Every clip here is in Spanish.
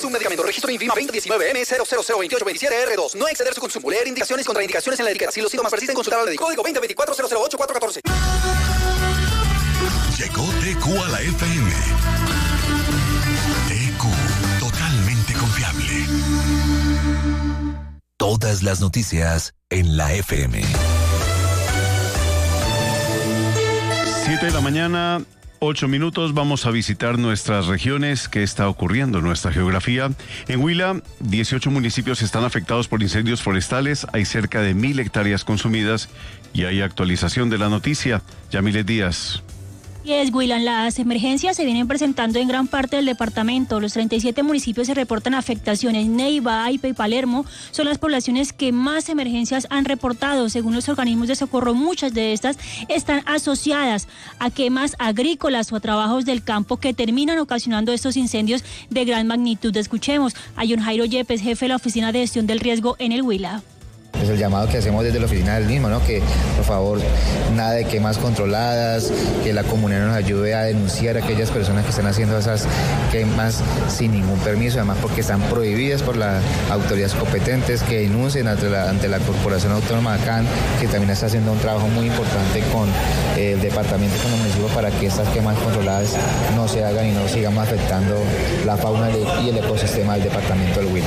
un medicamento. Registro INVIMA 2019M002827R2. No exceder su consumo. Leer indicaciones y contraindicaciones en la etiqueta. Si los síntomas persisten, consultar al médico. Código 2024-008-414. Llegó TQ a la FM. TQ, totalmente confiable. Todas las noticias en la FM. 7 de la mañana, 8 minutos. Vamos a visitar nuestras regiones. ¿Qué está ocurriendo en nuestra geografía? En Huila, 18 municipios están afectados por incendios forestales. Hay cerca de 1.000 hectáreas consumidas y hay actualización de la noticia. Yamilet Díaz. Huila, las emergencias se vienen presentando en gran parte del departamento. Los 37 municipios se reportan afectaciones. Neiva, Aipa y Palermo son las poblaciones que más emergencias han reportado. Según los organismos de socorro, muchas de estas están asociadas a quemas agrícolas o a trabajos del campo que terminan ocasionando estos incendios de gran magnitud. Escuchemos a John Jairo Yepes, jefe de la Oficina de Gestión del Riesgo en el Huila. Es el llamado que hacemos desde la oficina del mismo, ¿no? Que por favor nada de quemas controladas, que la comunidad nos ayude a denunciar a aquellas personas que están haciendo esas quemas sin ningún permiso, además porque están prohibidas por las autoridades competentes, que denuncien ante la Corporación Autónoma de CAN, que también está haciendo un trabajo muy importante con el departamento y con el municipio para que estas quemas controladas no se hagan y no sigamos afectando la fauna y el ecosistema del departamento del Huila.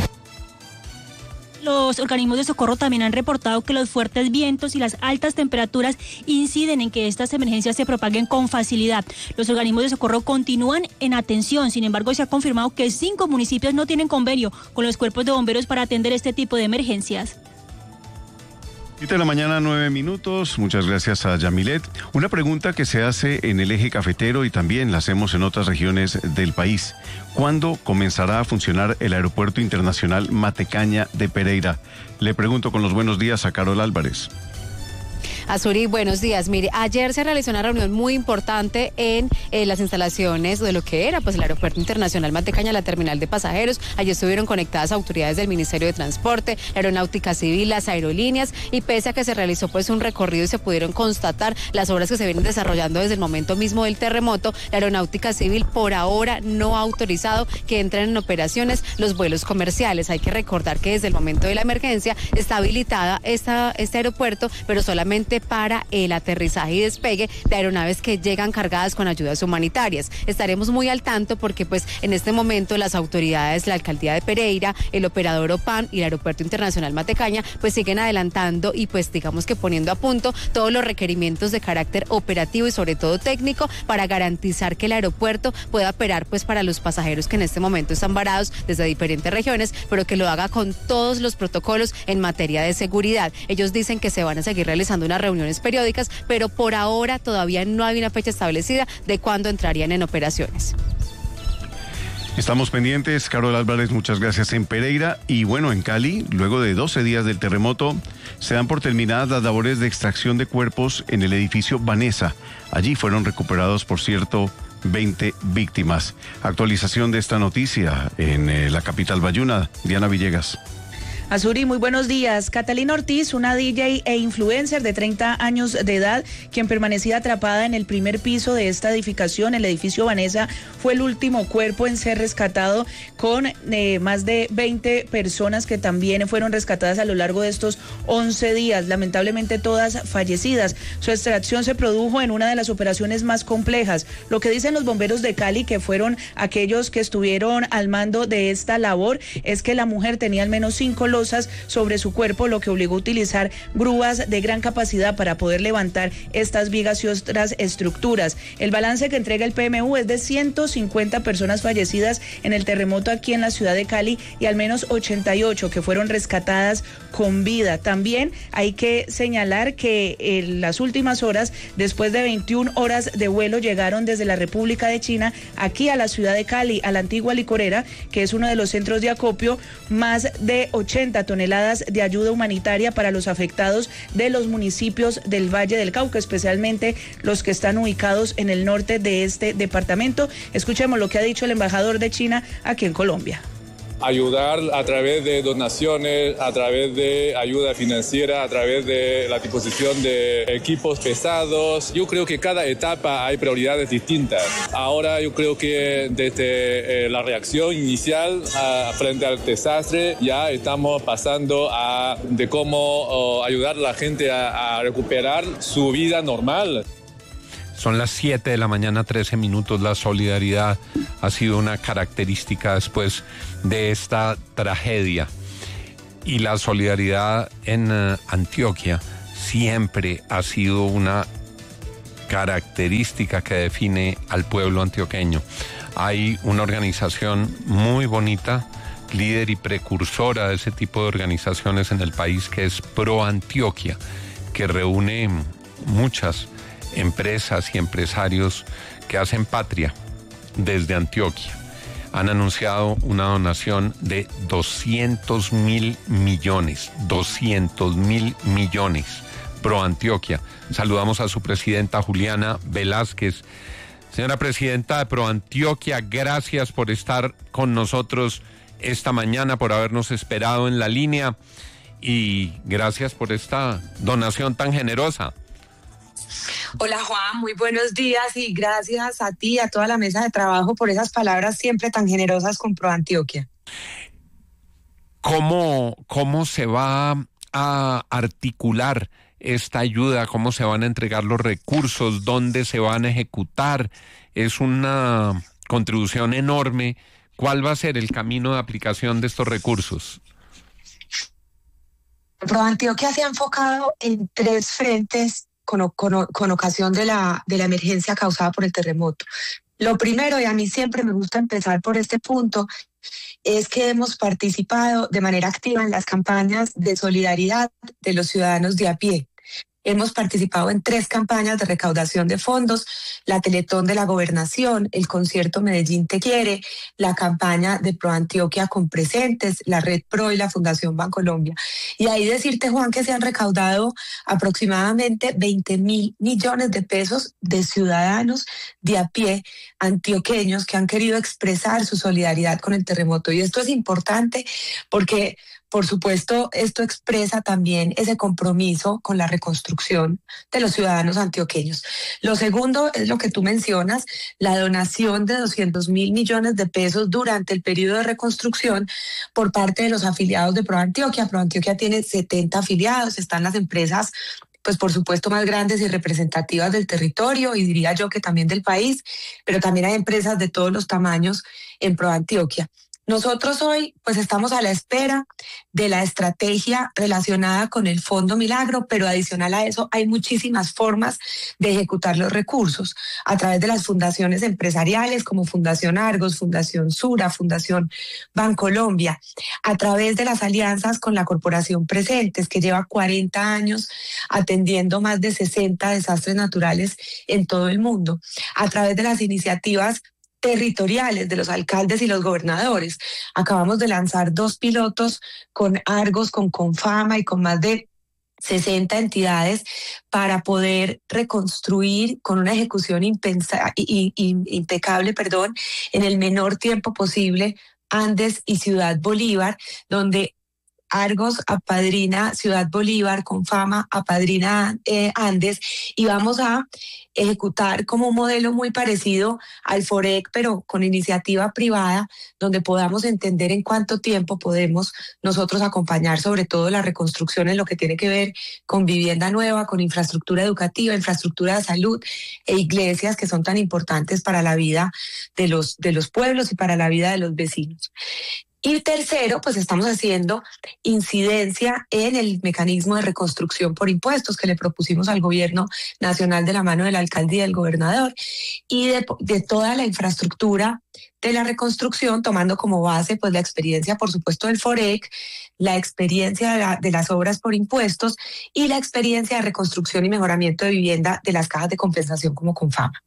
Los organismos de socorro también han reportado que los fuertes vientos y las altas temperaturas inciden en que estas emergencias se propaguen con facilidad. Los organismos de socorro continúan en atención, sin embargo se ha confirmado que 5 municipios no tienen convenio con los cuerpos de bomberos para atender este tipo de emergencias. 7 de la mañana, 9 minutos. Muchas gracias a Yamilet. Una pregunta que se hace en el eje cafetero y también la hacemos en otras regiones del país. ¿Cuándo comenzará a funcionar el Aeropuerto Internacional Matecaña de Pereira? Le pregunto con los buenos días a Carol Álvarez. Azuri, buenos días. Mire, ayer se realizó una reunión muy importante en las instalaciones de lo que era pues el Aeropuerto Internacional Matecaña, la terminal de pasajeros. Allí estuvieron conectadas autoridades del Ministerio de Transporte, la Aeronáutica Civil, las aerolíneas, y pese a que se realizó pues un recorrido y se pudieron constatar las obras que se vienen desarrollando desde el momento mismo del terremoto, la Aeronáutica Civil por ahora no ha autorizado que entren en operaciones los vuelos comerciales. Hay que recordar que desde el momento de la emergencia está habilitada este aeropuerto, pero solamente para el aterrizaje y despegue de aeronaves que llegan cargadas con ayudas humanitarias. Estaremos muy al tanto porque pues en este momento las autoridades, la alcaldía de Pereira, el operador OPAN y el Aeropuerto Internacional Matecaña pues siguen adelantando y pues digamos que poniendo a punto todos los requerimientos de carácter operativo y sobre todo técnico para garantizar que el aeropuerto pueda operar pues para los pasajeros que en este momento están varados desde diferentes regiones, pero que lo haga con todos los protocolos en materia de seguridad. Ellos dicen que se van a seguir realizando unas reuniones periódicas, pero por ahora todavía no hay una fecha establecida de cuándo entrarían en operaciones. Estamos pendientes, Carol Álvarez, muchas gracias. En Pereira y bueno, en Cali, luego de 12 días del terremoto, se dan por terminadas las labores de extracción de cuerpos en el edificio Vanessa. Allí fueron recuperados, por cierto, 20 víctimas. Actualización de esta noticia en la capital bayuna. Diana Villegas. Azuri, muy buenos días. Catalina Ortiz, una DJ e influencer de 30 años de edad, quien permanecía atrapada en el primer piso de esta edificación, el edificio Vanessa, fue el último cuerpo en ser rescatado con más de 20 personas que también fueron rescatadas a lo largo de estos 11 días, lamentablemente todas fallecidas. Su extracción se produjo en una de las operaciones más complejas. Lo que dicen los bomberos de Cali, que fueron aquellos que estuvieron al mando de esta labor, es que la mujer tenía al menos 5 losas sobre su cuerpo, lo que obligó a utilizar grúas de gran capacidad para poder levantar estas vigas y otras estructuras. El balance que entrega el PMU es de 150 personas fallecidas en el terremoto aquí en la ciudad de Cali y al menos 88 que fueron rescatadas con vida. También hay que señalar que en las últimas horas, después de 21 horas de vuelo, llegaron desde la República de China aquí a la ciudad de Cali, a la antigua licorera, que es uno de los centros de acopio, más de 80 toneladas de ayuda humanitaria para los afectados de los municipios del Valle del Cauca, especialmente los que están ubicados en el norte de este departamento. Escuchemos lo que ha dicho el embajador de China aquí en Colombia. ayudar a través de donaciones, a través de ayuda financiera, a través de la disposición de equipos pesados. Yo creo que cada etapa hay prioridades distintas. Ahora yo creo que desde la reacción inicial frente al desastre ya estamos pasando de cómo ayudar a la gente a recuperar su vida normal. Son las 7 de la mañana, 13 minutos. La solidaridad ha sido una característica después de esta tragedia. Y la solidaridad en Antioquia siempre ha sido una característica que define al pueblo antioqueño. Hay una organización muy bonita, líder y precursora de ese tipo de organizaciones en el país, que es Pro Antioquia, que reúne muchas empresas y empresarios que hacen patria desde Antioquia. Han anunciado una donación de 200.000 millones, 200.000 millones, Pro Antioquia. Saludamos a su presidenta Juliana Velázquez. Señora presidenta de Pro Antioquia, gracias por estar con nosotros esta mañana, por habernos esperado en la línea y gracias por esta donación tan generosa. Hola Juan, muy buenos días y gracias a ti y a toda la mesa de trabajo por esas palabras siempre tan generosas con Pro Antioquia. ¿Cómo se va a articular esta ayuda? ¿Cómo se van a entregar los recursos? ¿Dónde se van a ejecutar? Es una contribución enorme. ¿Cuál va a ser el camino de aplicación de estos recursos? Pro Antioquia se ha enfocado en 3 frentes con ocasión de la emergencia causada por el terremoto. Lo primero, y a mí siempre me gusta empezar por este punto, es que hemos participado de manera activa en las campañas de solidaridad de los ciudadanos de a pie. Hemos participado en 3 campañas de recaudación de fondos, la Teletón de la Gobernación, el concierto Medellín Te Quiere, la campaña de Pro Antioquia con Presentes, la Red Pro y la Fundación Bancolombia. Y ahí decirte, Juan, que se han recaudado aproximadamente 20.000 millones de pesos de ciudadanos de a pie antioqueños que han querido expresar su solidaridad con el terremoto. Y esto es importante porque, por supuesto, esto expresa también ese compromiso con la reconstrucción de los ciudadanos antioqueños. Lo segundo es lo que tú mencionas, la donación de 200.000 millones de pesos durante el periodo de reconstrucción por parte de los afiliados de Pro Antioquia. Pro Antioquia tiene 70 afiliados, están las empresas, pues por supuesto más grandes y representativas del territorio y diría yo que también del país, pero también hay empresas de todos los tamaños en Pro Antioquia. Nosotros hoy pues estamos a la espera de la estrategia relacionada con el Fondo Milagro, pero adicional a eso hay muchísimas formas de ejecutar los recursos a través de las fundaciones empresariales como Fundación Argos, Fundación Sura, Fundación Bancolombia, a través de las alianzas con la Corporación Presentes, que lleva 40 años atendiendo más de 60 desastres naturales en todo el mundo, a través de las iniciativas territoriales de los alcaldes y los gobernadores. Acabamos de lanzar 2 pilotos con Argos, con Confama y con más de 60 entidades para poder reconstruir con una ejecución impecable, en el menor tiempo posible Andes y Ciudad Bolívar, donde Argos apadrina Ciudad Bolívar, Confama apadrina Andes, y vamos a ejecutar como un modelo muy parecido al FOREC, pero con iniciativa privada, donde podamos entender en cuánto tiempo podemos nosotros acompañar sobre todo la reconstrucción en lo que tiene que ver con vivienda nueva, con infraestructura educativa, infraestructura de salud e iglesias que son tan importantes para la vida de los pueblos y para la vida de los vecinos. Y tercero, pues estamos haciendo incidencia en el mecanismo de reconstrucción por impuestos que le propusimos al gobierno nacional de la mano de la alcaldía y del gobernador, y de toda la infraestructura de la reconstrucción, tomando como base pues la experiencia, por supuesto, del FOREC, la experiencia de las obras por impuestos y la experiencia de reconstrucción y mejoramiento de vivienda de las cajas de compensación como Confama.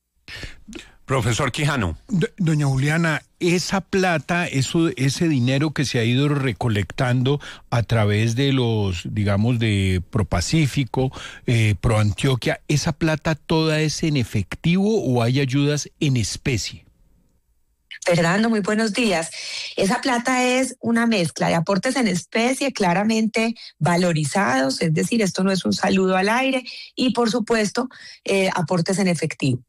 Profesor Quijano. Doña Juliana, esa plata, ese dinero que se ha ido recolectando a través de los, digamos, de Propacífico, Pro Antioquia, ¿esa plata toda es en efectivo o hay ayudas en especie? Fernando, muy buenos días. Esa plata es una mezcla de aportes en especie claramente valorizados, es decir, esto no es un saludo al aire, y por supuesto, aportes en efectivo.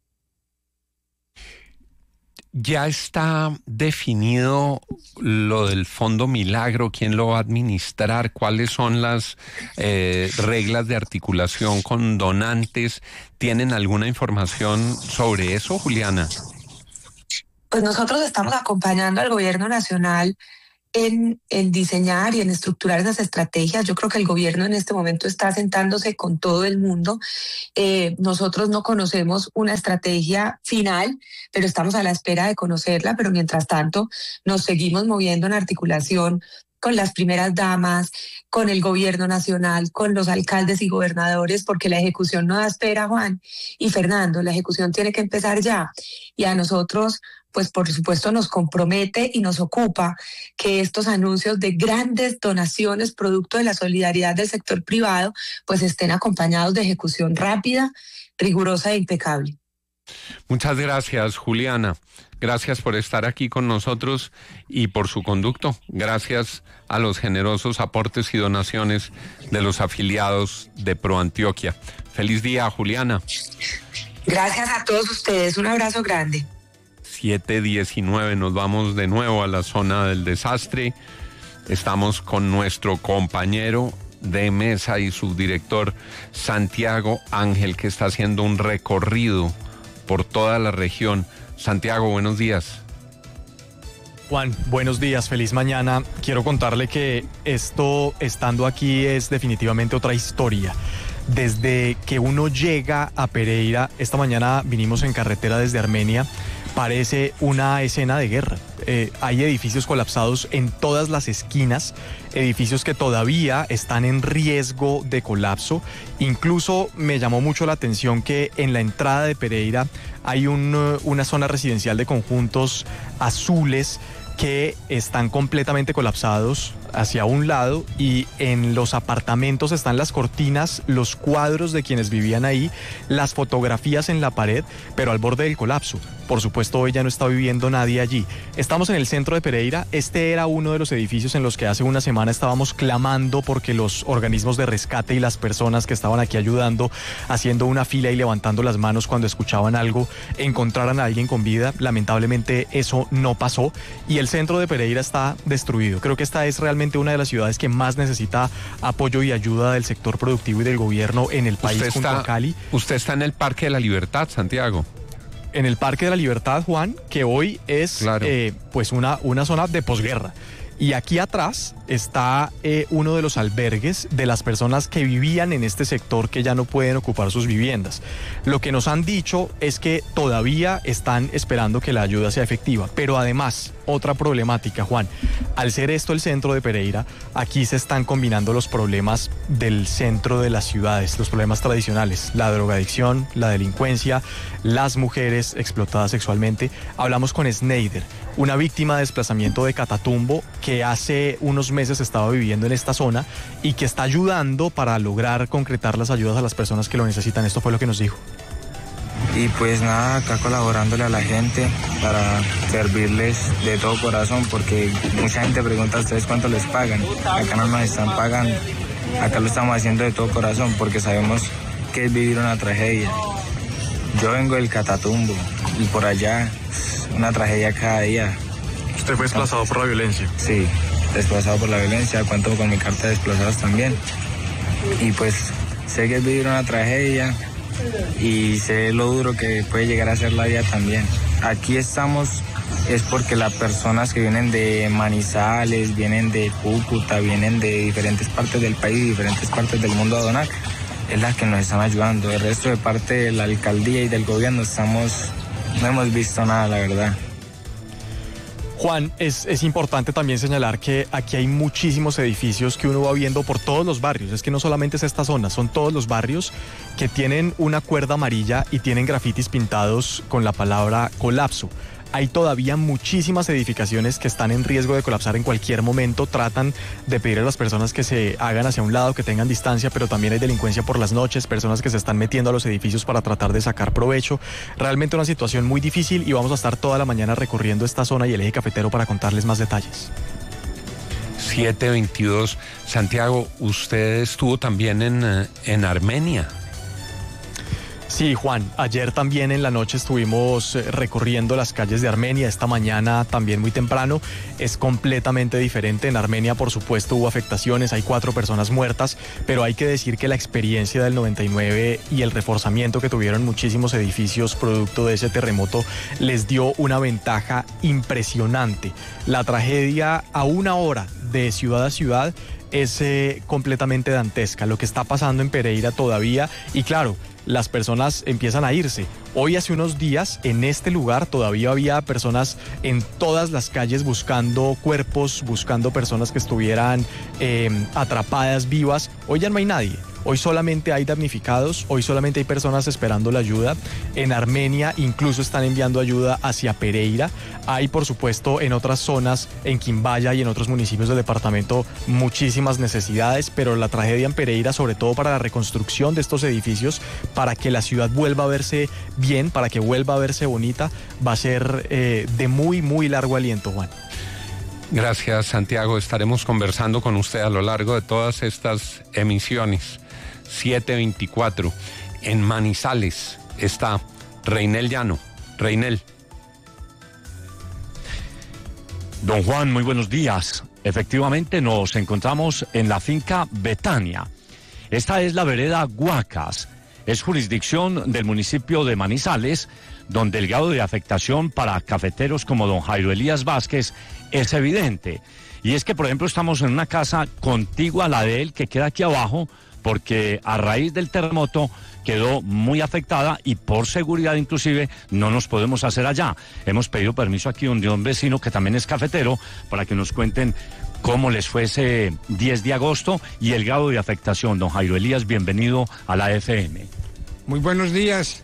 ¿Ya está definido lo del Fondo Milagro? ¿Quién lo va a administrar? ¿Cuáles son las reglas de articulación con donantes? ¿Tienen alguna información sobre eso, Juliana? Pues nosotros estamos acompañando al gobierno nacional en diseñar y en estructurar esas estrategias. Yo creo que el gobierno en este momento está sentándose con todo el mundo. Nosotros no conocemos una estrategia final, pero estamos a la espera de conocerla, pero mientras tanto nos seguimos moviendo en articulación con las primeras damas, con el gobierno nacional, con los alcaldes y gobernadores, porque la ejecución no da espera, Juan y Fernando, la ejecución tiene que empezar ya. Y a nosotros, pues por supuesto nos compromete y nos ocupa que estos anuncios de grandes donaciones producto de la solidaridad del sector privado, pues estén acompañados de ejecución rápida, rigurosa e impecable. Muchas gracias, Juliana. Gracias por estar aquí con nosotros y por su conducto. Gracias a los generosos aportes y donaciones de los afiliados de ProAntioquia. Feliz día, Juliana. Gracias a todos ustedes. Un abrazo grande. 7:19, nos vamos de nuevo a la zona del desastre. Estamos con nuestro compañero de mesa y subdirector Santiago Ángel, que está haciendo un recorrido por toda la región. Santiago, buenos días. Juan, buenos días, feliz mañana. Quiero contarle que esto, estando aquí, es definitivamente otra historia. Desde que uno llega a Pereira, esta mañana vinimos en carretera desde Armenia, parece una escena de guerra. Hay edificios colapsados en todas las esquinas, edificios que todavía están en riesgo de colapso. Incluso me llamó mucho la atención que en la entrada de Pereira hay una zona residencial de conjuntos azules que están completamente colapsados hacia un lado, y en los apartamentos están las cortinas, los cuadros de quienes vivían ahí, las fotografías en la pared, pero al borde del colapso. Por supuesto, hoy ya no está viviendo nadie allí. Estamos en el centro de Pereira. Este era uno de los edificios en los que hace una semana estábamos clamando porque los organismos de rescate y las personas que estaban aquí ayudando, haciendo una fila y levantando las manos cuando escuchaban algo, encontraran a alguien con vida. Lamentablemente eso no pasó y el centro de Pereira está destruido. Creo que esta es realmente una de las ciudades que más necesita apoyo y ayuda del sector productivo y del gobierno en el país, junto a Cali. Usted está en el Parque de la Libertad, Santiago. En el Parque de la Libertad, Juan, que hoy es claro, pues una zona de posguerra. Y aquí atrás está uno de los albergues de las personas que vivían en este sector, que ya no pueden ocupar sus viviendas. Lo que nos han dicho es que todavía están esperando que la ayuda sea efectiva. Pero además, otra problemática, Juan, al ser esto el centro de Pereira, aquí se están combinando los problemas del centro de las ciudades, los problemas tradicionales, la drogadicción, la delincuencia, las mujeres explotadas sexualmente. Hablamos con Sneider, una víctima de desplazamiento de Catatumbo, que hace unos meses estaba viviendo en esta zona y que está ayudando para lograr concretar las ayudas a las personas que lo necesitan. Esto fue lo que nos dijo. Y pues nada, acá colaborándole a la gente para servirles de todo corazón, porque mucha gente pregunta a ustedes cuánto les pagan. Acá no nos están pagando, acá lo estamos haciendo de todo corazón porque sabemos que es vivir una tragedia. Yo vengo del Catatumbo y por allá una tragedia cada día. ¿Usted fue desplazado por la violencia? Sí, desplazado por la violencia, cuento con mi carta de desplazados también. Y pues sé que es vivir una tragedia y sé lo duro que puede llegar a ser la vida también. Aquí estamos es porque las personas que vienen de Manizales, vienen de Cúcuta, vienen de diferentes partes del país, diferentes partes del mundo a donar, es las que nos están ayudando. El resto de parte de la alcaldía y del gobierno no hemos visto nada, la verdad. Juan, es importante también señalar que aquí hay muchísimos edificios que uno va viendo por todos los barrios. Es que no solamente es esta zona, son todos los barrios que tienen una cuerda amarilla y tienen grafitis pintados con la palabra colapso. hay todavía muchísimas edificaciones que están en riesgo de colapsar en cualquier momento. Tratan de pedir a las personas que se hagan hacia un lado, que tengan distancia, pero también hay delincuencia por las noches, personas que se están metiendo a los edificios para tratar de sacar provecho. Realmente una situación muy difícil y vamos a estar toda la mañana recorriendo esta zona y el eje cafetero para contarles más detalles. 7:22. Santiago, usted estuvo también en Armenia. Sí, Juan, ayer también en la noche estuvimos recorriendo las calles de Armenia, esta mañana también muy temprano. Es completamente diferente. En Armenia, por supuesto, hubo afectaciones, hay 4 personas muertas, pero hay que decir que la experiencia del 99 y el reforzamiento que tuvieron muchísimos edificios producto de ese terremoto les dio una ventaja impresionante. La tragedia a una hora de ciudad a ciudad es completamente dantesca. Lo que está pasando en Pereira todavía, y claro, las personas empiezan a irse. Hoy, hace unos días, en este lugar todavía había personas en todas las calles buscando cuerpos, buscando personas que estuvieran atrapadas vivas. Hoy ya no hay nadie. Hoy solamente hay damnificados, hoy solamente hay personas esperando la ayuda. En Armenia incluso están enviando ayuda hacia Pereira. Hay, por supuesto, en otras zonas, en Quimbaya y en otros municipios del departamento, muchísimas necesidades, pero la tragedia en Pereira, sobre todo para la reconstrucción de estos edificios, para que la ciudad vuelva a verse bien, para que vuelva a verse bonita, va a ser de muy, muy largo aliento, Juan. Gracias, Santiago. Estaremos conversando con usted a lo largo de todas estas emisiones. 7:24. En Manizales está Reinel Llano. Reinel. Don Juan, muy buenos días. Efectivamente, nos encontramos en la finca Betania. Esta es la vereda Guacas. Es jurisdicción del municipio de Manizales, donde el grado de afectación para cafeteros como don Jairo Elías Vázquez es evidente. Y es que, por ejemplo, estamos en una casa contigua a la de él, que queda aquí abajo, porque a raíz del terremoto quedó muy afectada y por seguridad inclusive no nos podemos hacer allá. Hemos pedido permiso aquí de un vecino que también es cafetero para que nos cuenten cómo les fue ese 10 de agosto y el grado de afectación. Don Jairo Elías, bienvenido a la FM. Muy buenos días.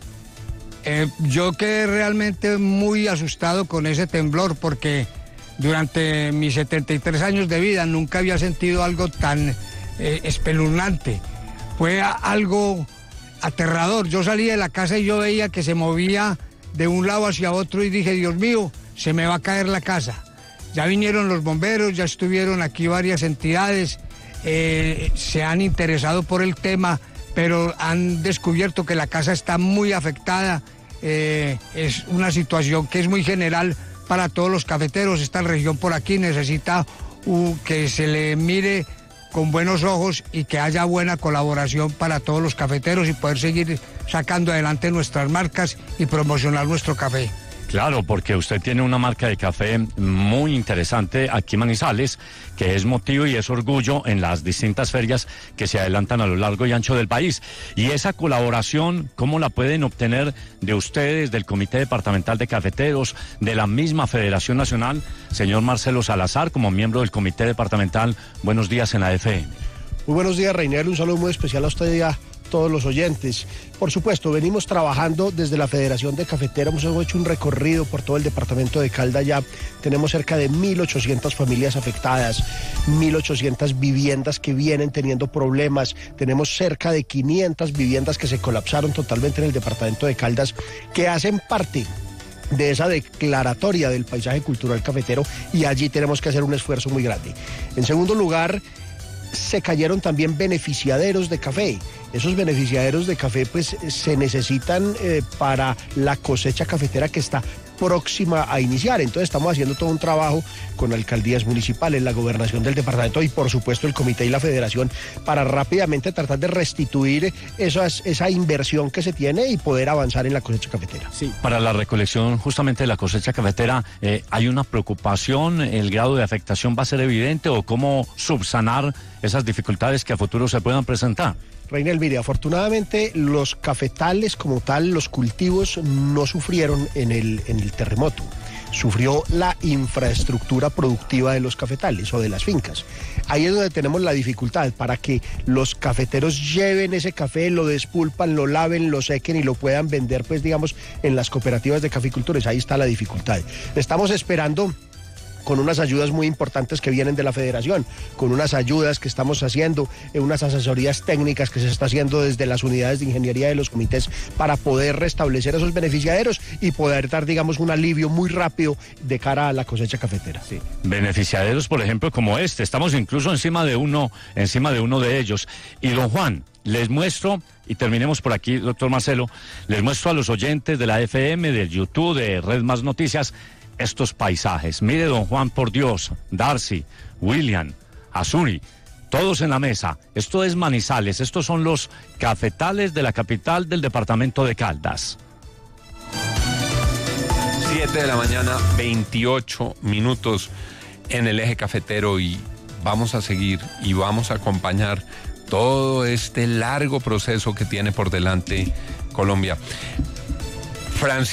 Yo quedé realmente muy asustado con ese temblor porque durante mis 73 años de vida nunca había sentido algo tan espeluznante. Fue algo aterrador. Yo salí de la casa y yo veía que se movía de un lado hacia otro y dije, Dios mío, se me va a caer la casa. Ya vinieron los bomberos, ya estuvieron aquí varias entidades, se han interesado por el tema, pero han descubierto que la casa está muy afectada. Es una situación que es muy general para todos los cafeteros. Esta región por aquí necesita que se le mire con buenos ojos y que haya buena colaboración para todos los cafeteros y poder seguir sacando adelante nuestras marcas y promocionar nuestro café. Claro, porque usted tiene una marca de café muy interesante aquí en Manizales, que es motivo y es orgullo en las distintas ferias que se adelantan a lo largo y ancho del país. Y esa colaboración, ¿cómo la pueden obtener de ustedes, del Comité Departamental de Cafeteros, de la misma Federación Nacional? Señor Marcelo Salazar, como miembro del Comité Departamental, buenos días en la FM. Muy buenos días, Reinel, un saludo muy especial a usted y a todos los oyentes. Por supuesto, venimos trabajando desde la Federación de Cafeteros, hemos hecho un recorrido por todo el departamento de Caldas ya. Tenemos cerca de 1.800 familias afectadas, 1.800 viviendas que vienen teniendo problemas. Tenemos cerca de 500 viviendas que se colapsaron totalmente en el departamento de Caldas, que hacen parte de esa declaratoria del paisaje cultural cafetero, y allí tenemos que hacer un esfuerzo muy grande. En segundo lugar, se cayeron también beneficiaderos de café. Esos beneficiaderos de café pues se necesitan para la cosecha cafetera que está próxima a iniciar. Entonces estamos haciendo todo un trabajo con alcaldías municipales, la gobernación del departamento y por supuesto el comité y la federación para rápidamente tratar de restituir esa inversión que se tiene y poder avanzar en la cosecha cafetera. Sí, para la recolección justamente de la cosecha cafetera, ¿hay una preocupación? ¿El grado de afectación va a ser evidente o cómo subsanar esas dificultades que a futuro se puedan presentar? Reinel, mire, afortunadamente los cafetales como tal, los cultivos no sufrieron en el terremoto. sufrió la infraestructura productiva de los cafetales o de las fincas. Ahí es donde tenemos la dificultad para que los cafeteros lleven ese café, lo despulpan, lo laven, lo sequen y lo puedan vender, pues digamos, en las cooperativas de caficultores. Ahí está la dificultad. Estamos esperando con unas ayudas muy importantes que vienen de la federación, con unas ayudas que estamos haciendo, unas asesorías técnicas que se está haciendo desde las unidades de ingeniería de los comités para poder restablecer a esos beneficiaderos y poder dar, digamos, un alivio muy rápido de cara a la cosecha cafetera. Sí. Beneficiaderos, por ejemplo, como este, estamos incluso encima de uno de ellos. Y don Juan, les muestro, y terminemos por aquí, doctor Marcelo, les muestro a los oyentes de la FM, del YouTube, de Red Más Noticias, estos paisajes. Mire, don Juan, por Dios, Darcy, William, Azuri, todos en la mesa. Esto es Manizales, estos son los cafetales de la capital del departamento de Caldas. 7 de la mañana, 28 minutos en el eje cafetero, y vamos a seguir y vamos a acompañar todo este largo proceso que tiene por delante Colombia. Francia.